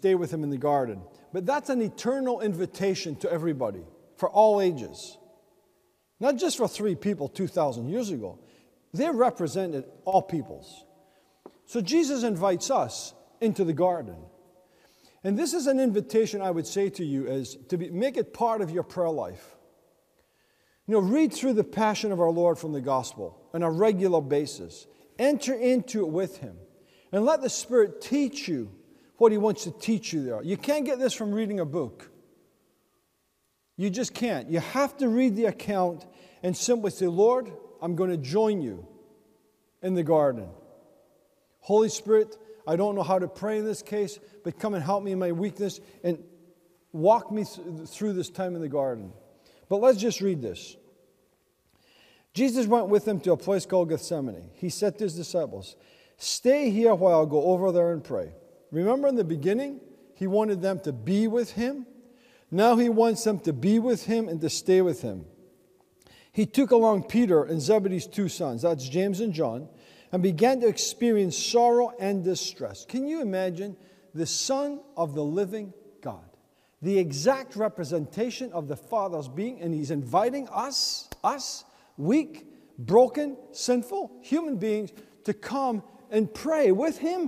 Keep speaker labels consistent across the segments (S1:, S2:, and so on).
S1: stay with him in the garden. But that's an eternal invitation to everybody, for all ages. Not just for 3 people 2,000 years ago. They represented all peoples. So Jesus invites us into the garden. And this is an invitation I would say to you is to make it part of your prayer life. Read through the passion of our Lord from the gospel on a regular basis. Enter into it with him. And let the Spirit teach you what he wants to teach you there. You can't get this from reading a book. You just can't. You have to read the account and simply say, Lord, I'm going to join you in the garden. Holy Spirit, I don't know how to pray in this case, but come and help me in my weakness and walk me through this time in the garden. But let's just read this. Jesus went with them to a place called Gethsemane. He said to his disciples, stay here while I go over there and pray. Remember in the beginning, he wanted them to be with him. Now he wants them to be with him and to stay with him. He took along Peter and Zebedee's 2 sons, that's James and John, and began to experience sorrow and distress. Can you imagine the Son of the living God? The exact representation of the Father's being, and he's inviting us, weak, broken, sinful human beings, to come and pray with him.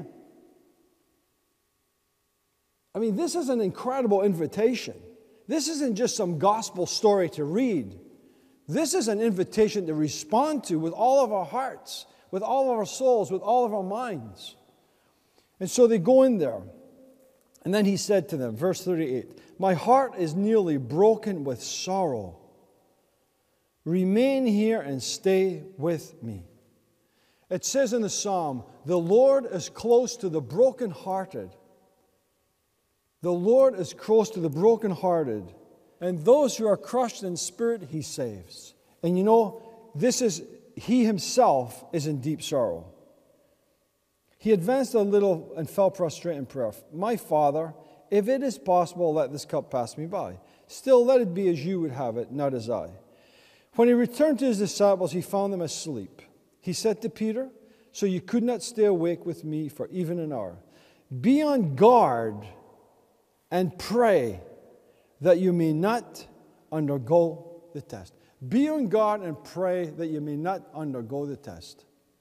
S1: I mean, this is an incredible invitation. This isn't just some gospel story to read. This is an invitation to respond to with all of our hearts, with all of our souls, with all of our minds. And so they go in there. And then he said to them, verse 38, my heart is nearly broken with sorrow. Remain here and stay with me. It says in the psalm, the Lord is close to the brokenhearted. The Lord is close to the brokenhearted, and those who are crushed in spirit, he saves. And he himself is in deep sorrow. He advanced a little and fell prostrate in prayer. My Father, if it is possible, let this cup pass me by. Still, let it be as you would have it, not as I. When he returned to his disciples, he found them asleep. He said to Peter, so you could not stay awake with me for even an hour. Be on guard and pray that you may not undergo the test. Be on guard and pray that you may not undergo the test.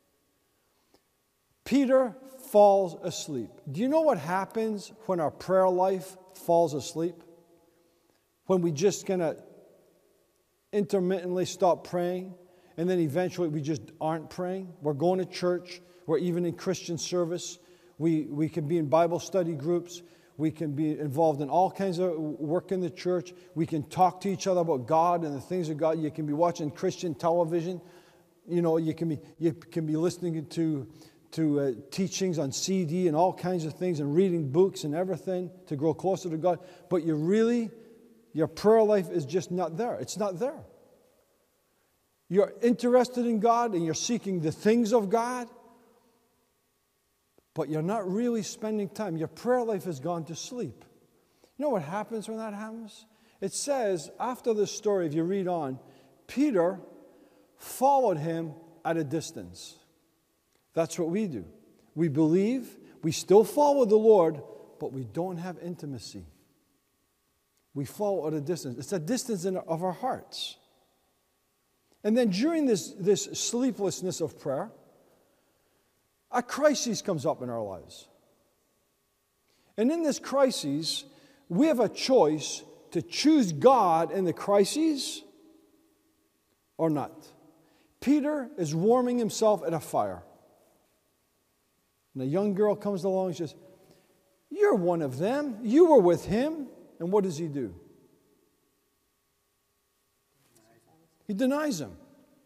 S1: Peter falls asleep. Do you know what happens when our prayer life falls asleep? When we just kind of intermittently stop praying, and then eventually we just aren't praying. We're going to church. We're even in Christian service. We can be in Bible study groups. We can be involved in all kinds of work in the church. We can talk to each other about God and the things of God. You can be watching Christian television. You can be listening to teachings on CD and all kinds of things and reading books and everything to grow closer to God. But your prayer life is just not there. It's not there. You're interested in God and you're seeking the things of God, but you're not really spending time. Your prayer life has gone to sleep. You know what happens when that happens? It says, after this story, if you read on, Peter followed him at a distance. That's what we do. We believe, we still follow the Lord, but we don't have intimacy. We follow at a distance. It's a distance of our hearts. And then during this sleeplessness of prayer, a crisis comes up in our lives. And in this crisis, we have a choice to choose God in the crisis or not. Peter is warming himself at a fire. And a young girl comes along and says, you're one of them. You were with him. And what does he do? He denies him.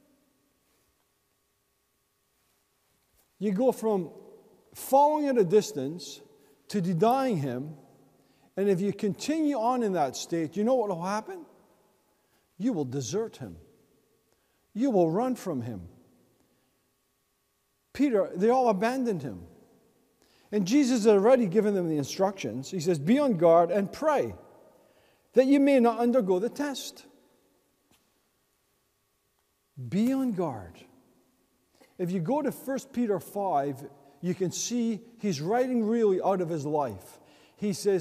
S1: You go from following at a distance to denying him, and if you continue on in that state, you know what will happen? You will desert him. You will run from him. Peter, they all abandoned him. And Jesus had already given them the instructions. He says, be on guard and pray that you may not undergo the test. Be on guard. If you go to 1 Peter 5, you can see he's writing really out of his life. He says,